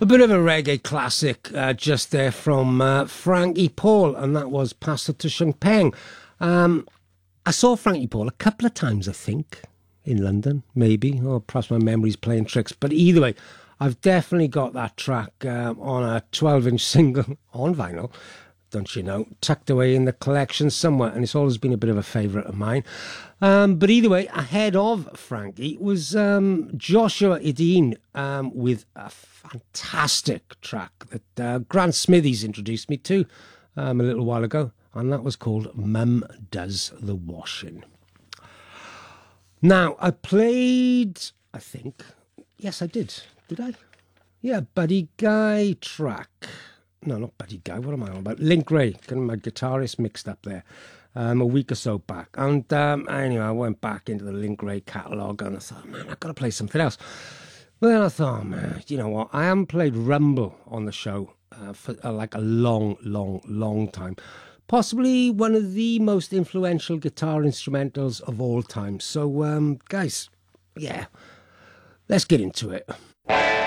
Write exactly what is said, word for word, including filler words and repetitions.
A bit of a reggae classic uh, just there from uh, Frankie Paul, and that was Pastor to Sheng Peng. Um, I saw Frankie Paul a couple of times, I think, in London, maybe, or perhaps my memory's playing tricks. But either way, I've definitely got that track uh, on a twelve-inch single on vinyl, don't you know, tucked away in the collection somewhere, and it's always been a bit of a favourite of mine. Um, but either way, ahead of Frankie was um, Joshua Ideen um, with a fantastic track that uh, Grant Smithies introduced me to um, a little while ago, and that was called Mum Does the Washing. Now, I played, I think, yes, I did. Did I? Yeah, Buddy Guy track. No, not Buddy Guy. What am I on about? Link Ray. Getting my guitarist mixed up there. Um, a week or so back. And um, anyway, I went back into the Link Ray catalogue and I thought, man, I've got to play something else. Well, then I thought, oh, man, you know what? I haven't played Rumble on the show uh, for uh, like a long, long, long time. Possibly one of the most influential guitar instrumentals of all time. So, um, guys, yeah, let's get into it.